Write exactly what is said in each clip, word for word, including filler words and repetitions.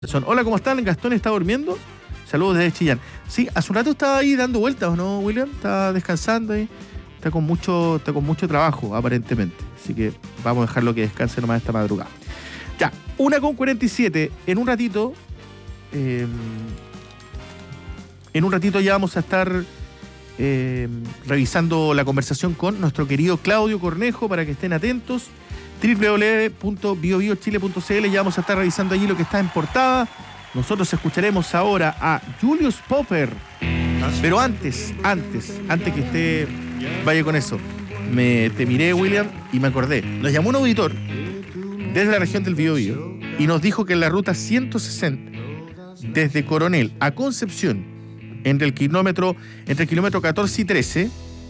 Son, hola, ¿cómo están? ¿Gastón está durmiendo? Saludos desde Chillán. Sí, hace un rato estaba ahí dando vueltas, ¿o no, William? Está descansando ahí. Está con mucho, está con mucho trabajo, aparentemente. Así que vamos a dejarlo que descanse nomás esta madrugada. Ya, una con cuarenta y siete. En un ratito, eh, en un ratito ya vamos a estar eh, revisando la conversación con nuestro querido Claudio Cornejo para que estén atentos. doble u doble u doble u punto bio bio chile punto c l. Ya vamos a estar revisando allí lo que está en portada. Nosotros escucharemos ahora a Julius Popper. Pero antes, antes, antes que esté, vaya con eso, me, te miré, William, y me acordé. Nos llamó un auditor desde la región del Biobío y nos dijo que en la ruta ciento sesenta, desde Coronel a Concepción, entre el kilómetro, entre el kilómetro catorce y trece,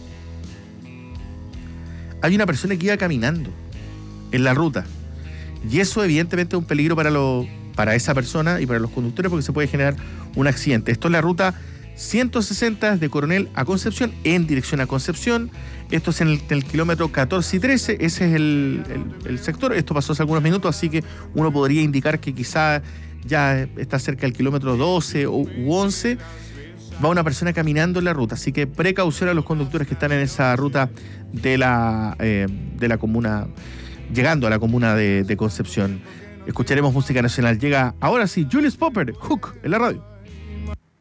hay una persona que iba caminando en la ruta. Y eso evidentemente es un peligro para, lo, para esa persona y para los conductores porque se puede generar un accidente. Esto es la ruta ciento sesenta de Coronel a Concepción, en dirección a Concepción. Esto es en el, en el kilómetro catorce y trece, ese es el, el, el sector. Esto pasó hace algunos minutos, así que uno podría indicar que quizá ya está cerca del kilómetro doce u once. Va una persona caminando en la ruta, así que precaución a los conductores que están en esa ruta de la, eh, de la comuna, llegando a la comuna de, de Concepción. Escucharemos música nacional. Llega ahora sí Julius Popper, Hook, en la radio.